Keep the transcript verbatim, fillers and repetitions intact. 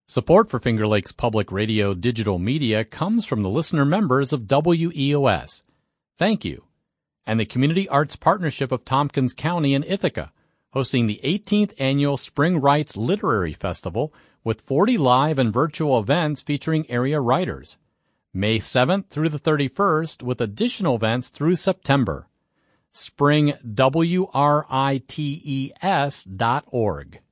Support for Finger Lakes Public Radio digital media comes from the listener members of W E O S. Thank you. And the Community Arts Partnership of Tompkins County in Ithaca, hosting the eighteenth Annual Spring Writes Literary Festival with forty live and virtual events featuring area writers. May seventh through the thirty-first, with additional events through September. spring writes dot org.